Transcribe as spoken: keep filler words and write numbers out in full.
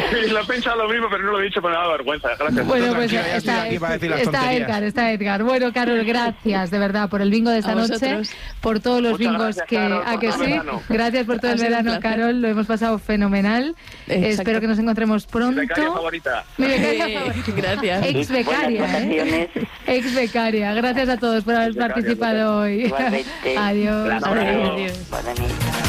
Lo he pensado lo mismo, pero no lo he dicho, pero me da vergüenza. Gracias. Bueno, pues Tranquilo, ya estoy está, aquí para decir las está tonterías. Edgar, está Edgar. Bueno, Carol, gracias de verdad por el bingo de esta A noche, vosotros. por todos los Muchas bingos gracias, que Carol, a por que todo el sí. verano. Gracias por todo Ha el sido un verano, placer. Carol. Lo hemos pasado fenomenal. Exacto. Espero que nos encontremos pronto. Becaria favorita. Mi becaria Sí, favorita. gracias. Ex becaria, Buenas ¿eh? vacaciones. Ex becaria. Gracias a todos por haber Ex becaria, participado hoy. Igualmente. Adiós. Gracias. Adiós. Adiós. Buenas noches.